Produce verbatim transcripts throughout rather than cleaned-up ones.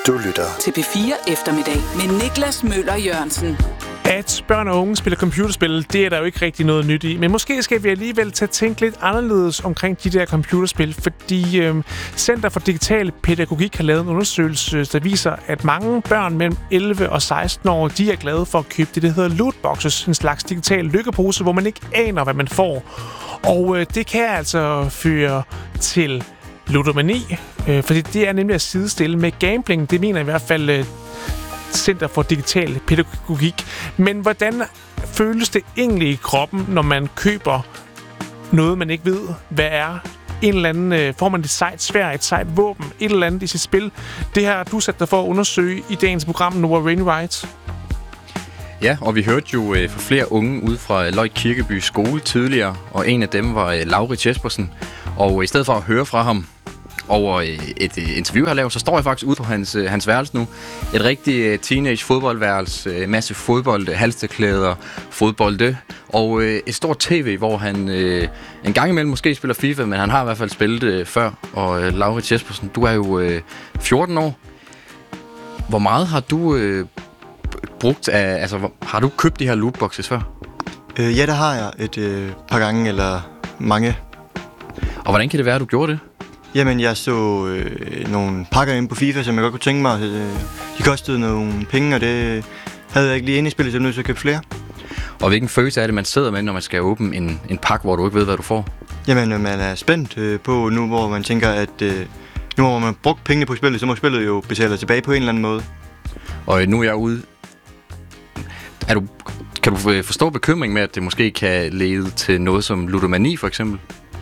Du lytter til P fire Eftermiddag med Niklas Møller Jørgensen. At børn og unge spiller computerspil, det er der jo ikke rigtig noget nyt i. Men måske skal vi alligevel tage tænke lidt anderledes omkring de der computerspil, fordi øh, Center for Digital Pædagogik har lavet en undersøgelse, der viser, at mange børn mellem elleve og seksten år, de er glade for at købe det, der hedder lootboxes, en slags digital lykkepose, hvor man ikke aner, hvad man får. Og øh, det kan altså føre til ludomani, øh, fordi det er nemlig at sidestille med gambling. Det mener i hvert fald øh, Center for Digital Pædagogik. Men hvordan føles det egentlig i kroppen, når man køber noget, man ikke ved, hvad er? En eller anden, øh, får man et sejt sværd, et sejt våben, et eller andet i sit spil? Det har du sat dig for at undersøge i dagens program, Noah Wainwright. Ja, og vi hørte jo øh, fra flere unge ude fra Løg Kirkeby skole tidligere, og en af dem var øh, Laurits Jespersen. Og i stedet for at høre fra ham over et interview, jeg har lavet, så står jeg faktisk ude på hans, hans værelse nu. Et rigtig teenage fodboldværelse, masse fodbold, halsteklæder, fodbolde og et stort tv, hvor han øh, en gang imellem måske spiller FIFA, men han har i hvert fald spillet øh, før. Og øh, Laurits Jespersen, du er jo øh, fjorten år. Hvor meget har du øh, brugt af, altså hvor, har du købt de her lootboxes før? Øh, ja, det har jeg et øh, par gange, eller mange. Og hvordan kan det være, at du gjorde det? Jamen, jeg så øh, nogle pakker inde på FIFA, som jeg godt kunne tænke mig. Øh, de kostede nogle penge, og det havde jeg ikke lige inde i spillet, så jeg nødt til at købe flere. Og hvilken følelse er det, man sidder med, når man skal åbne en, en pakke, hvor du ikke ved, hvad du får? Jamen, man er spændt øh, på nu, hvor man tænker, at øh, nu hvor man brugt pengene på spillet, så må spillet jo betale tilbage på en eller anden måde. Og nu er jeg ude. Er du, kan du forstå bekymring med, at det måske kan lede til noget som ludomani, for eksempel?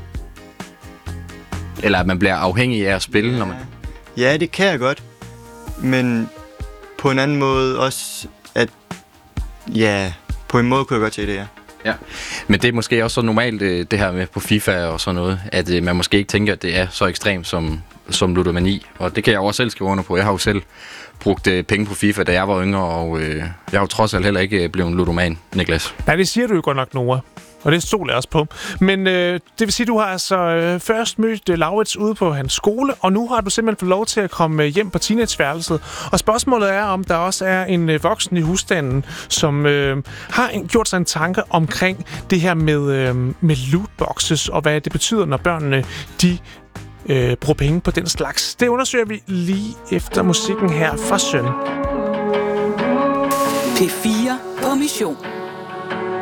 Eller at man bliver afhængig af at spille, når man... Ja, det kan jeg godt. Men på en anden måde også, at... Ja, på en måde kunne jeg godt se det, ja. Ja. Men det er måske også så normalt, det her med på FIFA og sådan noget, at man måske ikke tænker, at det er så ekstremt som, som ludomani. Og det kan jeg også selv skrive under på. Jeg har jo selv brugt penge på FIFA, da jeg var yngre, og øh, jeg har jo trods alt heller ikke blevet en ludoman, Niklas. Nej, det siger du jo godt nok, Noah. Og det stoler jeg også på. Men øh, det vil sige, at du har altså øh, først mødt øh, Laurits ude på hans skole, og nu har du simpelthen fået lov til at komme øh, hjem på teenageværelset. Og spørgsmålet er, om der også er en øh, voksen i husstanden, som øh, har en, gjort sig en tanke omkring det her med, øh, med lootboxes, og hvad det betyder, når børnene de øh, bruger penge på den slags. Det undersøger vi lige efter musikken her fra Søn. P fire på mission.